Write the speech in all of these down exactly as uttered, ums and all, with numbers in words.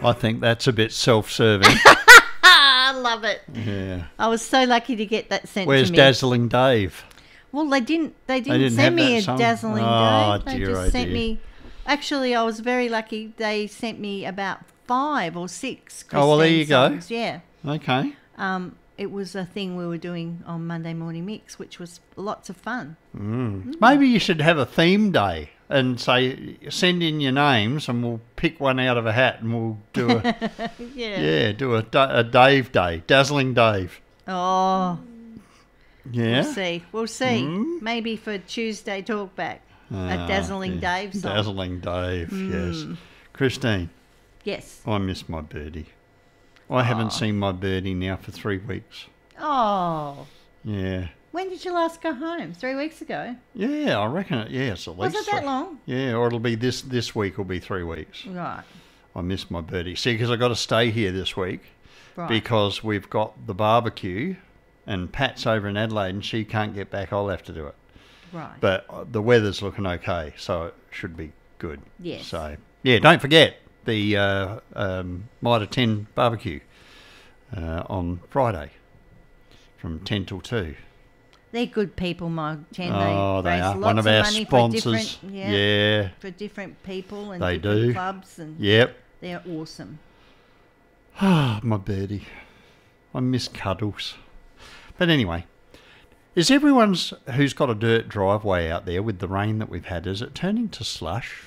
I think that's a bit self-serving. I love it. Yeah. I was so lucky to get that sent Where's to me. Dazzling Dave? Well, they didn't. They didn't, didn't send have me that a song? Dazzling Oh, Dave. They dear, just oh, sent dear. me. Actually, I was very lucky. They sent me about five or six. Oh, well, there Christine you go. songs. Yeah. Okay. Um, it was a thing we were doing on Monday Morning Mix, which was lots of fun. Mm. Maybe you should have a theme day and say, send in your names and we'll pick one out of a hat and we'll do a, Yeah. yeah, do a, a Dave day, Dazzling Dave. Oh, Yeah. we'll see. We'll see. Mm. Maybe for Tuesday Talkback, Ah, a Dazzling yeah. Dave song. Dazzling Dave, Mm. yes. Christine, Yes. I miss my birdie. I haven't Aw. seen my birdie now for three weeks. Oh. Yeah. When did you last go home? Three weeks ago. Yeah, I reckon it, yes, at Was least it that three. long? Yeah, or it'll be this, this week will be three weeks. Right. I miss my birdie. See, because I've got to stay here this week Right. because we've got the barbecue and Pat's over in Adelaide and she can't get back. I'll have to do it. Right. But uh, the weather's looking okay, so it should be good. Yes. So, yeah, don't forget the uh, um, Mitre ten barbecue uh, on Friday from ten till two. They're good people, my ten. Oh, they they raise are. lots One of of our money sponsors. For different, yeah, Yeah. For different people and They different do. clubs, and Yep. they're awesome. Ah, my birdie. I miss cuddles. But anyway, is everyone's who's got a dirt driveway out there with the rain that we've had, is it turning to slush?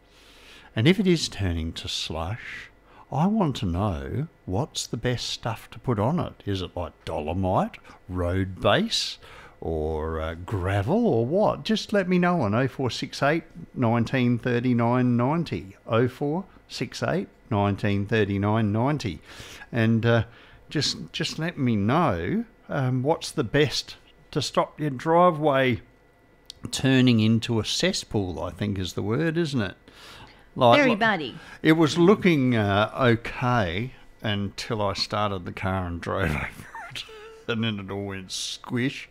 And if it is turning to slush, I want to know what's the best stuff to put on it. Is it like dolomite, road base, or uh, gravel, or what? Just let me know on oh four six eight, one nine three nine nine oh. oh four six eight, one nine three nine nine oh. And uh, just, just let me know um, what's the best to stop your driveway turning into a cesspool, I think is the word, isn't it? Like, Very like- muddy. It was looking uh, okay until I started the car and drove over it. And then it all went squish.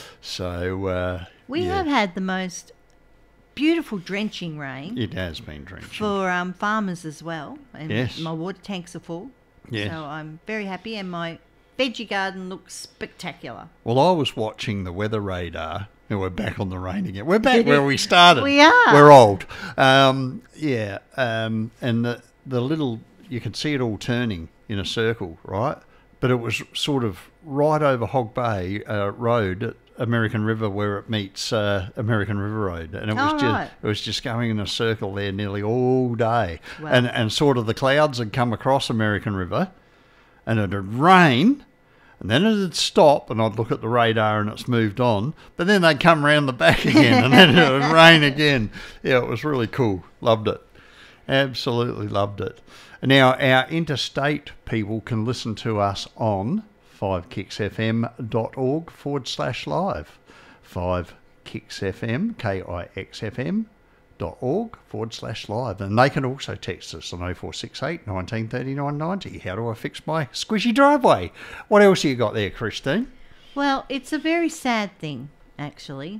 So, uh, We yeah, have had the most beautiful drenching rain it has been drenching. for um, farmers as well. And Yes. my water tanks are full. Yes. So I'm very happy, and my veggie garden looks spectacular. Well, I was watching the weather radar. And we're back on the rain again. We're back where we started. We are. We're old. Um, yeah. Um, and the, the little, you could see it all turning in a circle, right? But it was sort of right over Hog Bay uh, Road at American River where it meets uh, American River Road. And it was Oh, just right. it was just going in a circle there nearly all day. Wow. And, and sort of the clouds had come across American River and it had rained. And then it'd stop and I'd look at the radar and it's moved on. But then they'd come round the back again and then it would rain again. Yeah, it was really cool. Loved it. Absolutely loved it. Now, our interstate people can listen to us on five kicks f m dot org forward slash live. five kicks f m, K I X F M, dot org forward slash live. And they can also text us on oh four six eight, one nine three nine nine oh. How do I fix my squishy driveway? What else you got there, Christine? Well, it's a very sad thing, actually.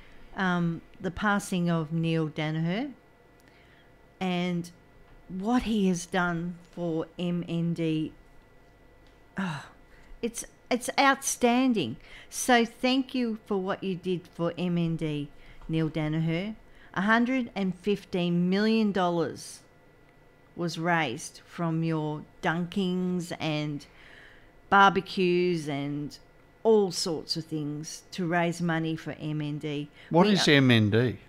Um, the passing of Neil Danaher and what he has done for M N D. Oh, it's it's outstanding. So thank you for what you did for M N D, Neil Danaher. one hundred fifteen million dollars was raised from your dunkings and barbecues and all sorts of things to raise money for M N D. What We is are- M N D?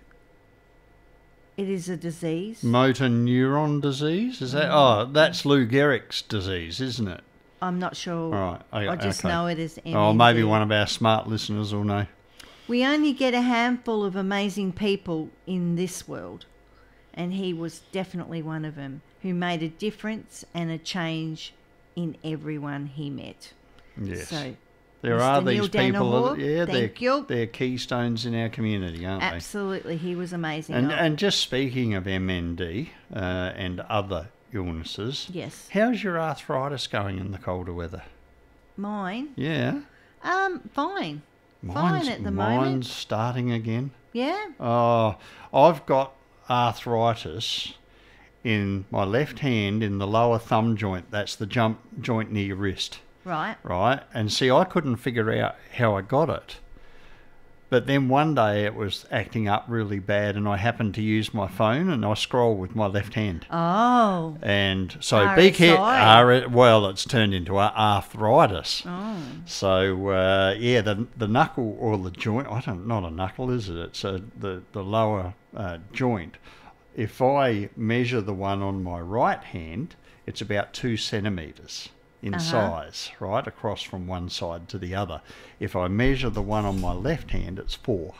It is a disease. Motor neuron disease? Is that? Oh, that's Lou Gehrig's disease, isn't it? I'm not sure. All right. I, I just okay. know it as M N D. Oh, maybe one of our smart listeners will know. We only get a handful of amazing people in this world, and he was definitely one of them, who made a difference and a change in everyone he met. Yes. So, There Mister are Neil these people, Danaher, yeah, thank they're, you. they're keystones in our community, aren't absolutely, he was amazing. they? And, Oh, and just speaking of M N D uh, and other illnesses, yes, how's your arthritis going in the colder weather? mine. Yeah, Um, fine. mine's, Fine at the mine's moment. starting again. Yeah. Oh, I've got arthritis in my left hand in the lower thumb joint. That's the jump joint near your wrist, Right. right? And see, I couldn't figure out how I got it. But then one day it was acting up really bad, and I happened to use my phone, and I scroll with my left hand. Oh. And so R S I. be careful. Well, it's turned into a- arthritis. Oh. So uh, yeah, the the knuckle or the joint. I don't. Not a knuckle, is it? It's a, the the lower uh, joint. If I measure the one on my right hand, it's about two centimetres in Uh-huh. size, right, across from one side to the other. If I measure the one on my left hand, it's four.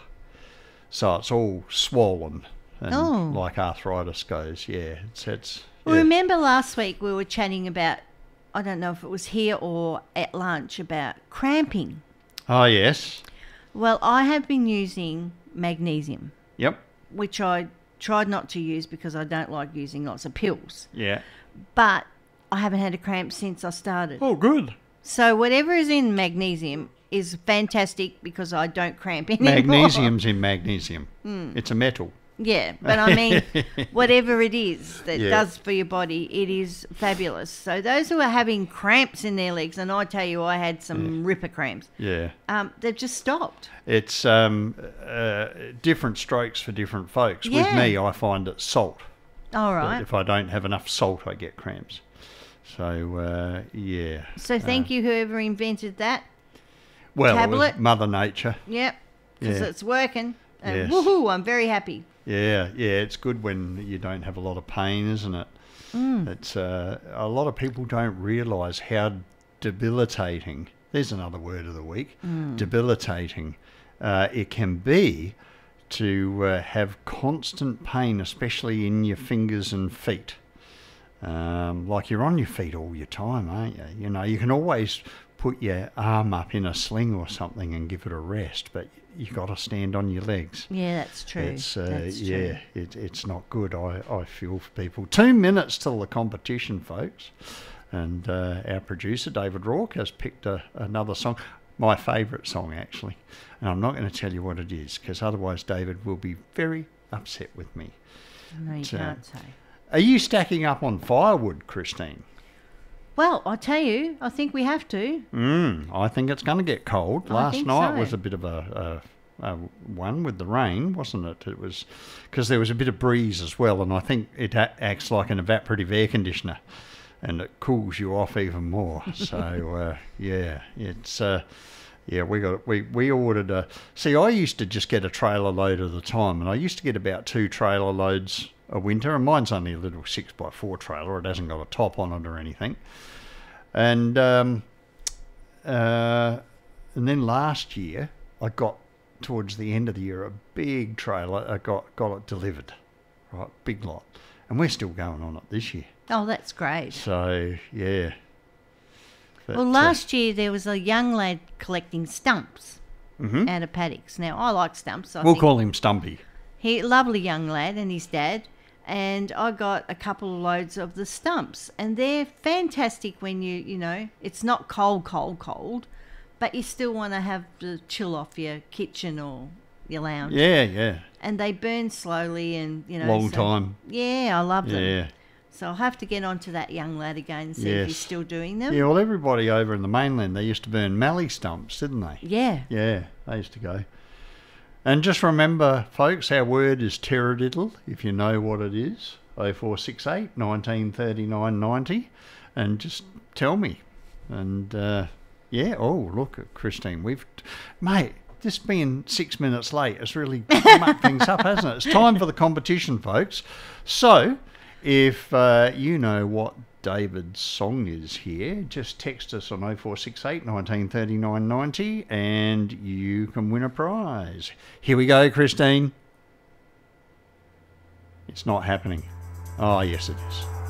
So it's all swollen, and Oh. like arthritis goes, yeah. It's, it's Well, yeah. remember last week we were chatting about, I don't know if it was here or at lunch, about cramping. Oh, yes. Well, I have been using magnesium, Yep. which I tried not to use because I don't like using lots of pills. Yeah. But I haven't had a cramp since I started. Oh, good. So whatever is in magnesium is fantastic because I don't cramp anymore. Magnesium's in magnesium. Hmm. It's a metal. Yeah, but I mean, whatever it is that Yeah. does for your body, it is fabulous. So those who are having cramps in their legs, and I tell you, I had some ripper cramps, Yeah. um, they've just stopped. It's um, uh, different strokes for different folks. With Yeah. me, I find it's salt. All But right. if I don't have enough salt, I get cramps. So, uh, yeah. So thank you, whoever invented that. Well, it was tablet. Mother Nature. Yep, because Yeah. it's working. And Yes. woohoo, I'm very happy. Yeah, yeah, it's good when you don't have a lot of pain, isn't it? Mm. It's uh, a lot of people don't realise how debilitating. There's another word of the week. Mm. Debilitating. Uh, it can be to uh, have constant pain, especially in your fingers and feet. Um, like you're on your feet all your time, aren't you? You know, you can always put your arm up in a sling or something and give it a rest, but you got to stand on your legs. Yeah, that's true. It's uh, that's true. yeah, it, it's not good. I, I feel for people. Two minutes till the competition, folks, and uh, our producer David Rourke has picked a, another song, my favourite song actually, and I'm not going to tell you what it is because otherwise David will be very upset with me. No, you So- can't say. Are you stacking up on firewood, Christine? Well, I tell you, I think we have to. Mm, I think it's going to get cold. I Last think night so. was a bit of a, a, a one with the rain, wasn't it? It was because there was a bit of breeze as well, and I think it a- acts like an evaporative air conditioner, and it cools you off even more. So uh, yeah, it's uh, yeah we got we we ordered a. See, I used to just get a trailer load at a time, and I used to get about two trailer loads a winter, and mine's only a little six by four trailer. It hasn't got a top on it or anything. And um, uh, and then last year, I got towards the end of the year a big trailer. I got got it delivered, right, big lot, and we're still going on it this year. Oh, that's great. So yeah. But, Well, last year there was a young lad collecting stumps uh, mhm. out of paddocks. Now, I like stumps. I we'll think call him Stumpy. he lovely young lad and his dad. And I got a couple of loads of the stumps, and they're fantastic when you, you know, it's not cold, cold, cold, but you still want to have the chill off your kitchen or your lounge. Yeah, yeah, And they burn slowly, and you know, long so- time. Yeah, I love them. Yeah. So I'll have to get onto that young lad again and see if he's Yes. still doing them. Yeah, well, everybody over in the mainland, they used to burn mallee stumps, didn't they? Yeah. Yeah, they used to go. And just remember, folks, our word is terradiddle, if you know what it is. oh four six eight, nineteen thirty-nine ninety. And just tell me. And, uh, yeah, oh, look at Christine. We've, mate, this being six minutes late has really mucked things up, hasn't it? It's time for the competition, folks. So, if uh, you know what David's song is here, just text us on oh four six eight, nineteen thirty-nine ninety and you can win a prize. Here we go, Christine. It's not happening. Oh, yes, it is.